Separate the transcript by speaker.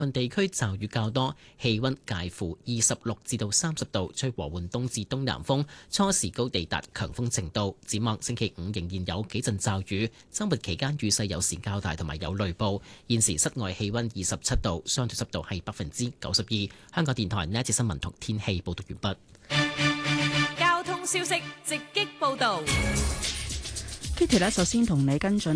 Speaker 1: 部分地區驟雨較多，氣溫介乎26至到30度，吹和緩東至東南風，初時高地達強風程度。展望星期五仍然有幾陣驟雨，周末期間雨勢有時較大，同埋有雷暴。現時室外氣溫27度，相對濕度係92%。香港電台呢一節新聞同天氣報道完畢。
Speaker 2: 交通消息直擊報道。
Speaker 3: Kitty 首先同你跟進。